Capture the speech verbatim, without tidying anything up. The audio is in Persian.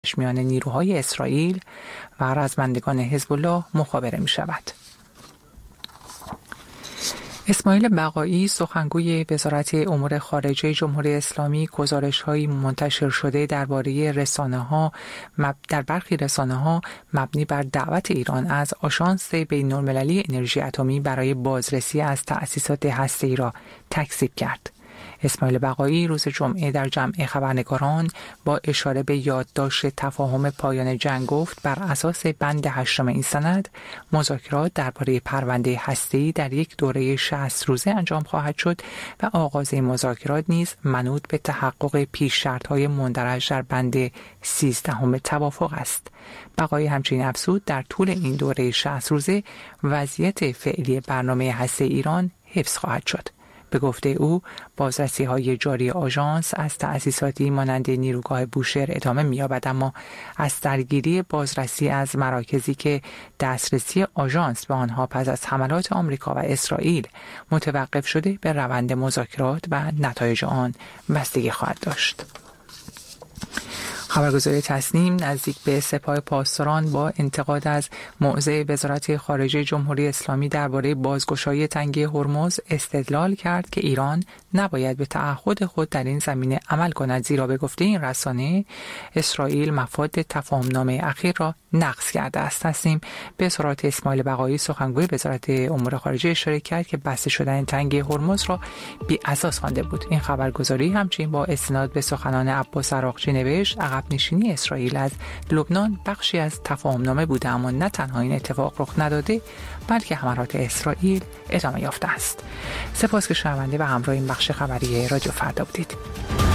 میان نیروهای اسرائیل و رزمندگان حزب الله مخابره می شود. اسماعیل بقایی سخنگوی وزارت امور خارجه جمهوری اسلامی گزارش‌های منتشر شده درباره رسانه‌ها در برخی رسانه‌ها مبنی بر دعوت ایران از آژانس بین‌المللی انرژی اتمی برای بازرسی از تأسیسات هسته‌ای را تکذیب کرد. اسماعیل بقایی روز جمعه در جمع خبرنگاران با اشاره به یادداشت تفاهم پایان جنگ گفت بر اساس بند هشتم این سند مذاکرات درباره پرونده هسته‌ای در یک دوره شصت روزه انجام خواهد شد و آغاز مذاکرات نیز منوط به تحقق پیش شرط‌های مندرج در بند سیزدهم توافق است. بقایی همچنین افزود در طول این دوره شصت روزه وضعیت فعلی برنامه هسته ایران حفظ خواهد شد. به گفته او بازرسی‌های جاری آژانس از تأسیساتی مانند نیروگاه بوشهر ادامه می‌یابد، اما از درگیری بازرسی از مراکزی که دسترسی آژانس به آنها پس از حملات آمریکا و اسرائیل متوقف شده به روند مذاکرات و نتایج آن بستگی خواهد داشت. خبرگزاری تصنیم نزدیک به سپاه پاسداران با انتقاد از موضع وزارت خارجه جمهوری اسلامی درباره بازگشایی تنگه هرمز استدلال کرد که ایران نباید به تعهد خود در این زمینه عمل کند، زیرا به گفته این رسانه اسرائیل مفاد تفاهمنامه اخیر را نقض کرده است. تصنیم به اظهارات اسماعیل بقایی سخنگوی وزارت امور خارجه اشاره کرد که بسته شدن تنگه هرمز را بی اساس خوانده بود. این خبرگزاری همچنین با استناد به سخنان عباس عراقچی نوشت عقب نشینی اسرائیل از لبنان بخشی از تفاهمنامه بوده، اما نه تنها این اتفاق رخ نداده بلکه حملات اسرائیل ادامه یافته است. سپاس که شنونده و همراه این بخش خبری رادیو فردا بودید.